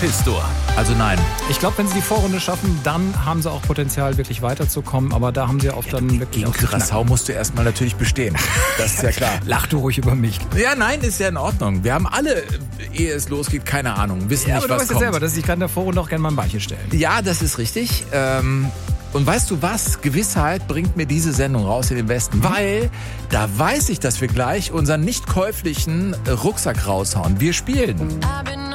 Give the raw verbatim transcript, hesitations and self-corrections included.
Mephistor. Also nein. Ich glaube, wenn sie die Vorrunde schaffen, dann haben sie auch Potenzial, wirklich weiterzukommen. Aber da haben sie auch dann wirklich... Gegen Curaçao musst du erstmal natürlich bestehen. Das ist ja klar. Lach du ruhig über mich. Ja, nein, ist ja in Ordnung. Wir haben alle, ehe es losgeht, keine Ahnung. Wissen Ja, nicht, aber du was weißt ja kommt. selber, dass ich kann in der Vorrunde auch gerne mal ein Beinchen stellen. Ja, das ist richtig. Ähm, und weißt du was? Gewissheit bringt mir diese Sendung raus in den Westen. Weil da weiß ich, dass wir gleich unseren nicht käuflichen Rucksack raushauen. Wir spielen.